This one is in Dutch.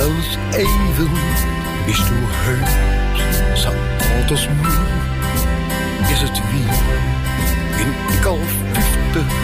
als even bist du heut, zo alt als nu, is het wie, in ik al 50